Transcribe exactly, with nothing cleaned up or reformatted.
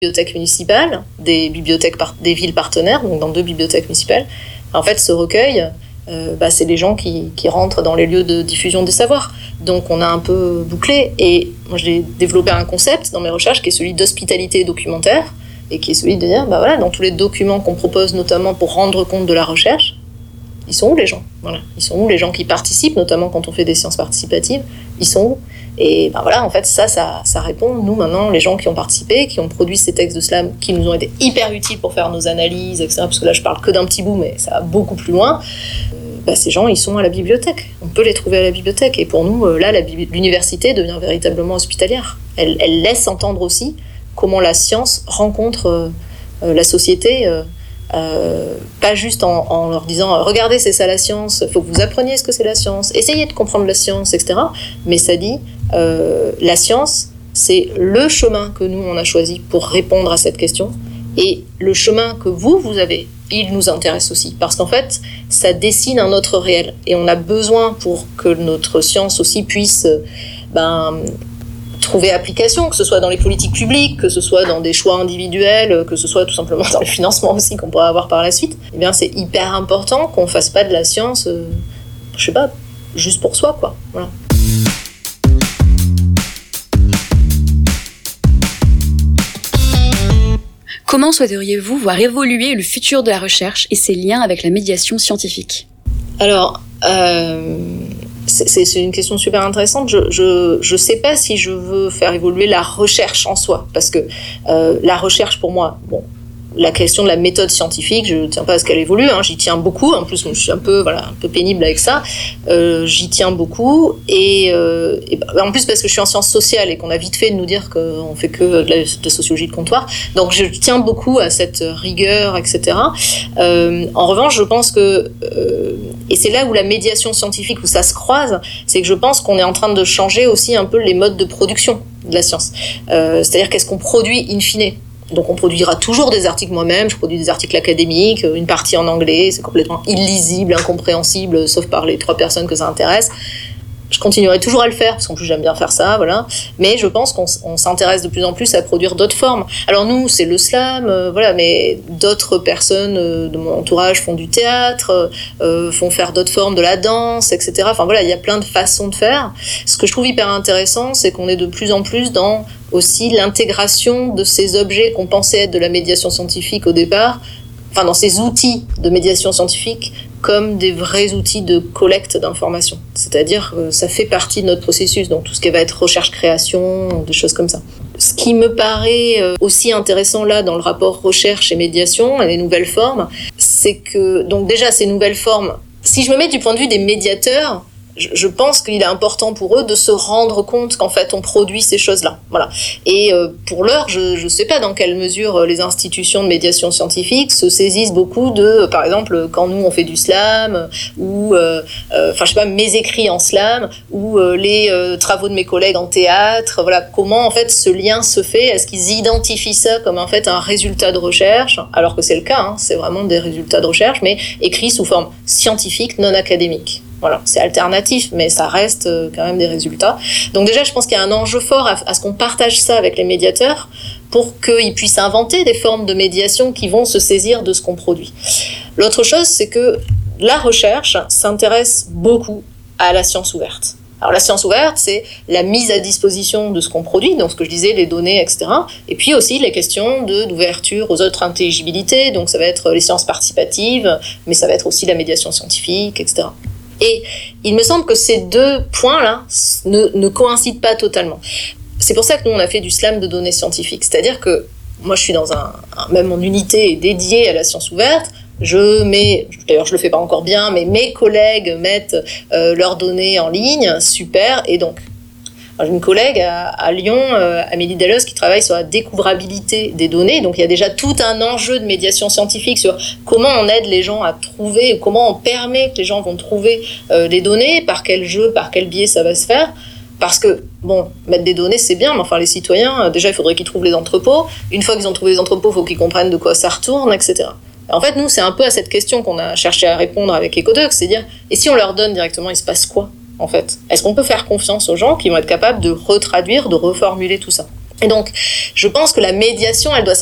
bibliothèques municipales, des bibliothèques par- des villes partenaires, donc dans deux bibliothèques municipales. En fait, ce recueil, euh, bah, c'est les gens qui, qui rentrent dans les lieux de diffusion des savoirs. Donc on a un peu bouclé, et moi j'ai développé un concept dans mes recherches qui est celui d'hospitalité documentaire, et qui est celui de dire, bah voilà, dans tous les documents qu'on propose, notamment pour rendre compte de la recherche, ils sont où les gens ? Voilà. Ils sont où les gens qui participent, notamment quand on fait des sciences participatives ? Ils sont où ? Et ben voilà, en fait, ça, ça, ça répond. Nous, maintenant, les gens qui ont participé, qui ont produit ces textes de slam, qui nous ont été hyper utiles pour faire nos analyses, et cetera, parce que là, je parle que d'un petit bout, mais ça va beaucoup plus loin. Euh, ben, ces gens, ils sont à la bibliothèque. On peut les trouver à la bibliothèque. Et pour nous, là, la, l'université devient véritablement hospitalière. Elle, elle laisse entendre aussi comment la science rencontre euh, la société, euh, Euh, pas juste en, en leur disant regardez, c'est ça la science, il faut que vous appreniez ce que c'est la science, essayez de comprendre la science, et cetera. Mais ça dit euh, la science, c'est le chemin que nous on a choisi pour répondre à cette question, et le chemin que vous vous avez, il nous intéresse aussi, parce qu'en fait ça dessine un autre réel, et on a besoin pour que notre science aussi puisse ben trouver application, que ce soit dans les politiques publiques, que ce soit dans des choix individuels, que ce soit tout simplement dans le financement aussi qu'on pourra avoir par la suite, eh bien c'est hyper important qu'on fasse pas de la science, euh, je sais pas, juste pour soi, quoi. Voilà. Comment souhaiteriez-vous voir évoluer le futur de la recherche et ses liens avec la médiation scientifique ? Alors, euh... C'est, c'est une question super intéressante. Je, je, je sais pas si je veux faire évoluer la recherche en soi, parce que euh, la recherche pour moi, bon, la question de la méthode scientifique, je ne tiens pas à ce qu'elle évolue, hein, j'y tiens beaucoup. En plus, je suis un peu, voilà, un peu pénible avec ça. Euh, j'y tiens beaucoup, et, euh, et bah, en plus parce que je suis en sciences sociales et qu'on a vite fait de nous dire qu'on fait que de la de sociologie de comptoir. Donc, je tiens beaucoup à cette rigueur, et cetera. Euh, en revanche, je pense que euh, et c'est là où la médiation scientifique, où ça se croise, c'est que je pense qu'on est en train de changer aussi un peu les modes de production de la science. Euh, c'est-à-dire qu'est-ce qu'on produit in fine. Donc on produira toujours des articles moi-même, je produis des articles académiques, une partie en anglais, c'est complètement illisible, incompréhensible, sauf par les trois personnes que ça intéresse. Je continuerai toujours à le faire, parce qu'en plus j'aime bien faire ça, voilà. Mais je pense qu'on on s'intéresse de plus en plus à produire d'autres formes. Alors nous, c'est le slam, euh, voilà, mais d'autres personnes euh, de mon entourage font du théâtre, euh, font faire d'autres formes, de la danse, et cetera. Enfin voilà, il y a plein de façons de faire. Ce que je trouve hyper intéressant, c'est qu'on est de plus en plus dans aussi l'intégration de ces objets qu'on pensait être de la médiation scientifique au départ, enfin dans ces outils de médiation scientifique, comme des vrais outils de collecte d'informations. C'est-à-dire que ça fait partie de notre processus, donc tout ce qui va être recherche-création, des choses comme ça. Ce qui me paraît aussi intéressant là dans le rapport recherche et médiation et les nouvelles formes, c'est que, donc déjà ces nouvelles formes, si je me mets du point de vue des médiateurs, je pense qu'il est important pour eux de se rendre compte qu'en fait on produit ces choses-là. Voilà. Et euh, pour l'heure, je ne sais pas dans quelle mesure les institutions de médiation scientifique se saisissent beaucoup de, par exemple, quand nous on fait du slam, ou, euh, euh, enfin je sais pas, mes écrits en slam, ou euh, les euh, travaux de mes collègues en théâtre. Voilà, comment en fait ce lien se fait. Est-ce qu'ils identifient ça comme en fait un résultat de recherche, alors que c'est le cas, hein, c'est vraiment des résultats de recherche, mais écrits sous forme scientifique, non académique. Voilà, c'est alternatif, mais ça reste quand même des résultats. Donc déjà, je pense qu'il y a un enjeu fort à, à ce qu'on partage ça avec les médiateurs pour qu'ils puissent inventer des formes de médiation qui vont se saisir de ce qu'on produit. L'autre chose, c'est que la recherche s'intéresse beaucoup à la science ouverte. Alors la science ouverte, c'est la mise à disposition de ce qu'on produit, donc ce que je disais, les données, et cetera. Et puis aussi les questions de, d'ouverture aux autres intelligibilités, donc ça va être les sciences participatives, mais ça va être aussi la médiation scientifique, et cetera. Et il me semble que ces deux points-là ne, ne coïncident pas totalement. C'est pour ça que nous, on a fait du slam de données scientifiques. C'est-à-dire que moi, je suis dans un... un même mon unité est dédiée à la science ouverte. Je mets... D'ailleurs, je le fais pas encore bien, mais mes collègues mettent euh, leurs données en ligne. Super. Et donc, j'ai une collègue à, à Lyon, euh, Amélie Deleuze, qui travaille sur la découvrabilité des données. Donc il y a déjà tout un enjeu de médiation scientifique sur comment on aide les gens à trouver, comment on permet que les gens vont trouver euh, les données, par quel jeu, par quel biais ça va se faire. Parce que, bon, mettre des données, c'est bien, mais enfin, les citoyens, euh, déjà, il faudrait qu'ils trouvent les entrepôts. Une fois qu'ils ont trouvé les entrepôts, il faut qu'ils comprennent de quoi ça retourne, et cetera. Et en fait, nous, c'est un peu à cette question qu'on a cherché à répondre avec Ecodoc, c'est dire, et si on leur donne directement, il se passe quoi ? En fait, est-ce qu'on peut faire confiance aux gens qui vont être capables de retraduire, de reformuler tout ça ? Et donc, je pense que la médiation, elle doit